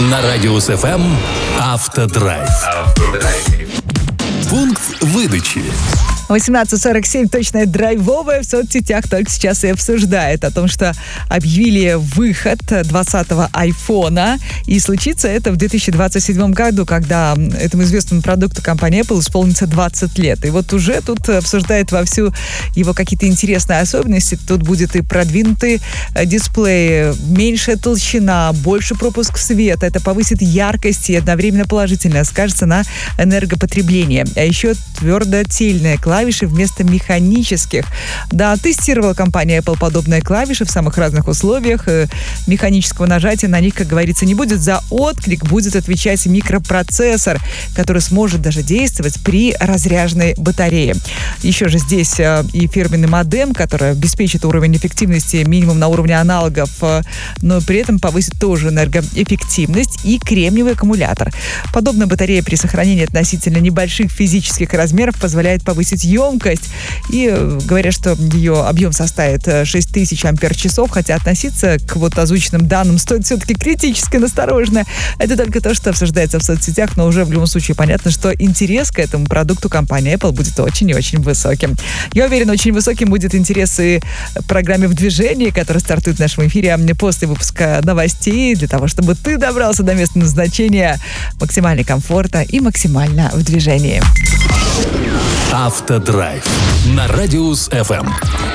На Радиус ФМ «Автодрайв». Пункт выдачи. 18:47, точная драйвовая в соцсетях только сейчас и обсуждает о том, что объявили выход 20-го айфона. И случится это в 2027 году, когда этому известному продукту компании Apple исполнится 20 лет. И вот уже тут обсуждает вовсю его какие-то интересные особенности. Тут будет и продвинутый дисплей, меньшая толщина, больше пропуск света. Это повысит яркость и одновременно положительно скажется на энергопотреблении. А еще твердотельные клавиши вместо механических. Да, тестировала компания Apple подобные клавиши в самых разных условиях. Механического нажатия на них, как говорится, не будет. За отклик будет отвечать микропроцессор, который сможет даже действовать при разряженной батарее. Еще же здесь и фирменный модем, который обеспечит уровень эффективности минимум на уровне аналогов, но при этом повысит тоже энергоэффективность, и кремниевый аккумулятор. Подобная батарея при сохранении относительно небольших физических размеров позволяет повысить емкость. И говорят, что ее объем составит 6000 ампер-часов, хотя относиться к вот озвученным данным стоит все-таки критически осторожно. Это только то, что обсуждается в соцсетях, но уже в любом случае понятно, что интерес к этому продукту компании Apple будет очень и очень высоким. Я уверен, очень высоким будет интерес и к программе «В движении», которая стартует в нашем эфире после выпуска новостей, для того, чтобы ты добрался до места назначения максимально комфорта и максимально в движении. Автодрайв на Радиус ФМ.